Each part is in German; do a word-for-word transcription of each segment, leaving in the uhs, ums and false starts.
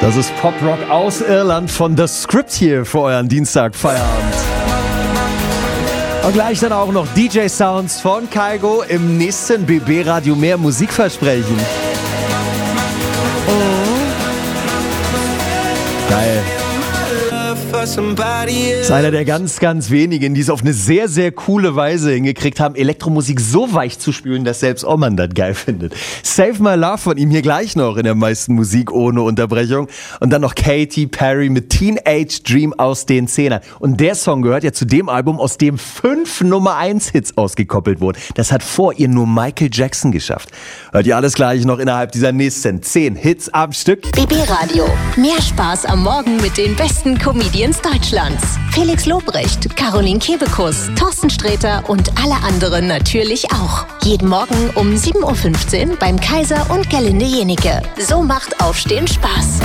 Das ist Pop-Rock aus Irland von The Script hier für euren Dienstag-Feierabend. Und gleich dann auch noch D J-Sounds von Kygo im nächsten B B-Radio mehr Musikversprechen. Oh. Geil. Ist einer der ganz, ganz wenigen, die es auf eine sehr, sehr coole Weise hingekriegt haben, Elektromusik so weich zu spülen, dass selbst Oman das geil findet. Save My Love von ihm hier gleich noch in der meisten Musik ohne Unterbrechung. Und dann noch Katy Perry mit Teenage Dream aus den Zehnern. Und der Song gehört ja zu dem Album, aus dem fünf Nummer eins Hits ausgekoppelt wurden. Das hat vor ihr nur Michael Jackson geschafft. Hört ihr alles gleich noch innerhalb dieser nächsten zehn Hits am Stück. B B-Radio. Mehr Spaß am Morgen mit den besten Comedians Deutschlands. Felix Lobrecht, Caroline Kebekus, Thorsten Sträter und alle anderen natürlich auch. Jeden Morgen um sieben Uhr fünfzehn beim Kaiser und Gerlinde Jenike. So macht Aufstehen Spaß.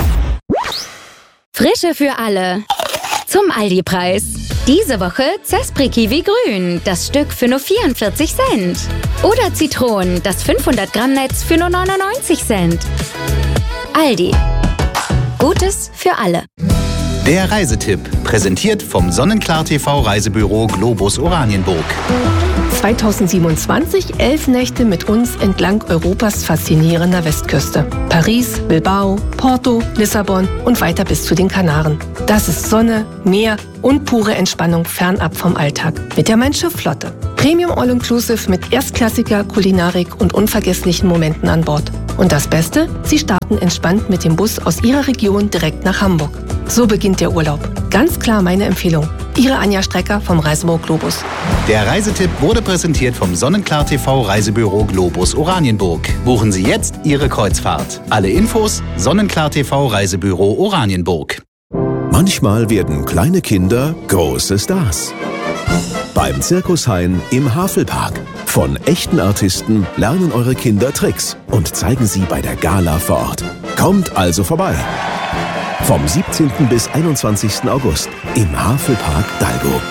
Frische für alle. Zum Aldi-Preis. Diese Woche Zespri Kiwi Grün, das Stück für nur vierundvierzig Cent. Oder Zitronen, das fünfhundert Gramm Netz für nur neunundneunzig Cent. Aldi. Gutes für alle. Der Reisetipp, präsentiert vom Sonnenklar T V Reisebüro Globus Oranienburg. zweitausendsiebenundzwanzig, elf Nächte mit uns entlang Europas faszinierender Westküste. Paris, Bilbao, Porto, Lissabon und weiter bis zu den Kanaren. Das ist Sonne, Meer und pure Entspannung fernab vom Alltag. Mit der Mein-Schiff-Flotte. Premium All-Inclusive mit erstklassiger Kulinarik und unvergesslichen Momenten an Bord. Und das Beste? Sie starten entspannt mit dem Bus aus Ihrer Region direkt nach Hamburg. So beginnt der Urlaub. Ganz klar meine Empfehlung. Ihre Anja Strecker vom Reisebüro Globus. Der Reisetipp wurde präsentiert vom Sonnenklar T V Reisebüro Globus Oranienburg. Buchen Sie jetzt Ihre Kreuzfahrt. Alle Infos Sonnenklar T V Reisebüro Oranienburg. Manchmal werden kleine Kinder große Stars. Beim Zirkushain im Havelpark. Von echten Artisten lernen eure Kinder Tricks und zeigen sie bei der Gala vor Ort. Kommt also vorbei. Vom siebzehnten bis einundzwanzigsten August im Havelpark Dalgo.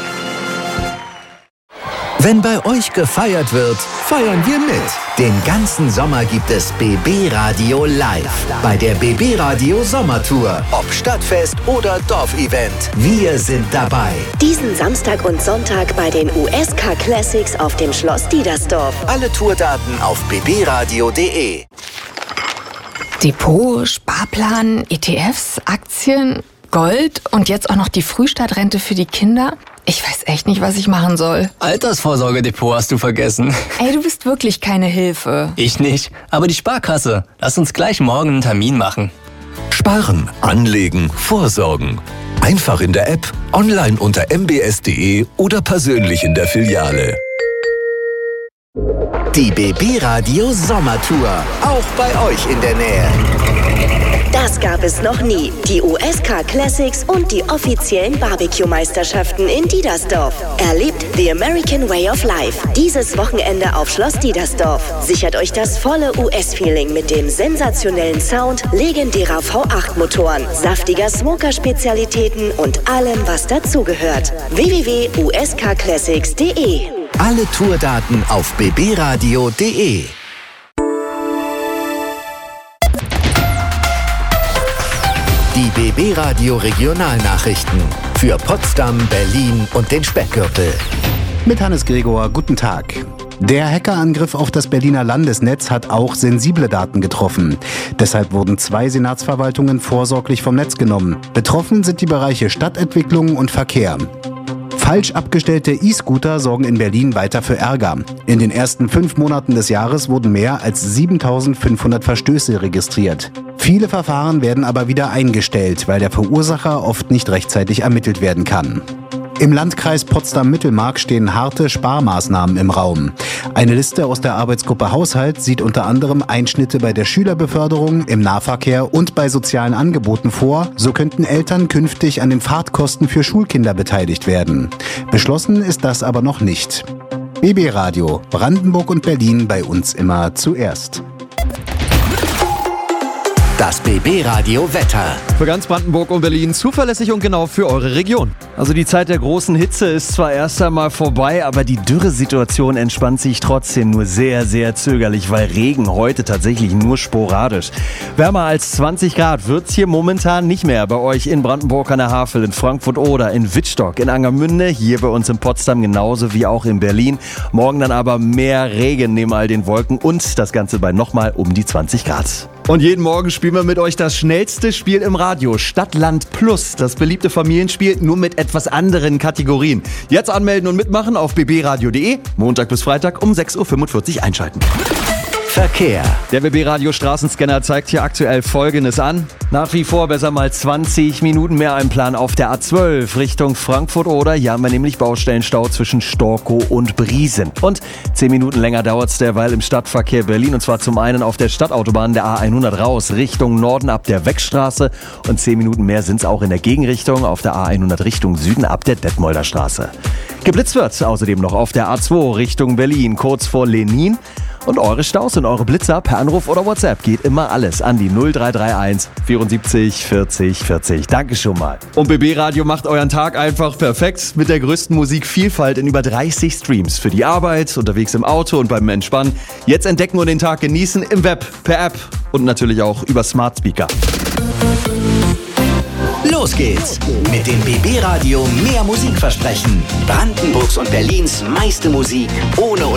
Wenn bei euch gefeiert wird, feiern wir mit. Den ganzen Sommer gibt es B B-Radio live. Bei der B B-Radio Sommertour. Ob Stadtfest oder Dorfevent. Wir sind dabei. Diesen Samstag und Sonntag bei den U S K Classics auf dem Schloss Diedersdorf. Alle Tourdaten auf b b radio punkt d e. Depot, Sparplan, E T Fs, Aktien, Gold und jetzt auch noch die Frühstartrente für die Kinder? Ich weiß echt nicht, was ich machen soll. Altersvorsorgedepot hast du vergessen. Ey, du bist wirklich keine Hilfe. Ich nicht, aber die Sparkasse. Lass uns gleich morgen einen Termin machen. Sparen, anlegen, vorsorgen. Einfach in der App, online unter m b s punkt d e oder persönlich in der Filiale. Die B B-Radio Sommertour. Auch bei euch in der Nähe. Das gab es noch nie. Die U S K Classics und die offiziellen Barbecue-Meisterschaften in Diedersdorf. Erlebt the American Way of Life. Dieses Wochenende auf Schloss Diedersdorf. Sichert euch das volle U S-Feeling mit dem sensationellen Sound, legendärer V acht Motoren, saftiger Smoker-Spezialitäten und allem, was dazugehört. w w w punkt u s k classics punkt d e. Alle Tourdaten auf b b radio punkt d e. Die B B-Radio Regionalnachrichten für Potsdam, Berlin und den Speckgürtel. Mit Hannes Gregor, guten Tag. Der Hackerangriff auf das Berliner Landesnetz hat auch sensible Daten getroffen. Deshalb wurden zwei Senatsverwaltungen vorsorglich vom Netz genommen. Betroffen sind die Bereiche Stadtentwicklung und Verkehr. Falsch abgestellte E-Scooter sorgen in Berlin weiter für Ärger. In den ersten fünf Monaten des Jahres wurden mehr als siebentausendfünfhundert Verstöße registriert. Viele Verfahren werden aber wieder eingestellt, weil der Verursacher oft nicht rechtzeitig ermittelt werden kann. Im Landkreis Potsdam-Mittelmark stehen harte Sparmaßnahmen im Raum. Eine Liste aus der Arbeitsgruppe Haushalt sieht unter anderem Einschnitte bei der Schülerbeförderung, im Nahverkehr und bei sozialen Angeboten vor. So könnten Eltern künftig an den Fahrtkosten für Schulkinder beteiligt werden. Beschlossen ist das aber noch nicht. B B-Radio, Brandenburg und Berlin bei uns immer zuerst. Das B B-Radio Wetter. Für ganz Brandenburg und Berlin zuverlässig und genau für eure Region. Also die Zeit der großen Hitze ist zwar erst einmal vorbei, aber die Dürresituation entspannt sich trotzdem nur sehr, sehr zögerlich, weil Regen heute tatsächlich nur sporadisch. Wärmer als zwanzig Grad wird's hier momentan nicht mehr bei euch in Brandenburg an der Havel, in Frankfurt oder in Wittstock, in Angermünde, hier bei uns in Potsdam genauso wie auch in Berlin. Morgen dann aber mehr Regen neben all den Wolken und das Ganze bei nochmal um die zwanzig Grad. Und jeden Morgen spielen wir mit euch das schnellste Spiel im Radio, Stadtland Plus, das beliebte Familienspiel, nur mit etwas anderen Kategorien. Jetzt anmelden und mitmachen auf b b radio punkt de, Montag bis Freitag um sechs Uhr fünfundvierzig einschalten. Verkehr. Der B B-Radio Straßenscanner zeigt hier aktuell Folgendes an. Nach wie vor besser mal zwanzig Minuten mehr im Plan auf der A zwölf Richtung Frankfurt oder. Hier haben wir nämlich Baustellenstau zwischen Storkow und Briesen. Und zehn Minuten länger dauert es derweil im Stadtverkehr Berlin. Und zwar zum einen auf der Stadtautobahn der A hundert raus Richtung Norden ab der Weckstraße. Und zehn Minuten mehr sind es auch in der Gegenrichtung auf der A hundert Richtung Süden ab der Detmolder Straße. Geblitzt wird außerdem noch auf der A zwei Richtung Berlin kurz vor Lenin. Und eure Staus und eure Blitzer per Anruf oder WhatsApp geht immer alles an die null drei drei eins vierundsiebzig vierzig vierzig. Danke schon mal. Und B B-Radio macht euren Tag einfach perfekt mit der größten Musikvielfalt in über dreißig Streams. Für die Arbeit, unterwegs im Auto und beim Entspannen. Jetzt entdecken und den Tag genießen im Web, per App und natürlich auch über Smart Speaker. Los geht's mit dem B B-Radio mehr Musikversprechen. Brandenburgs und Berlins meiste Musik ohne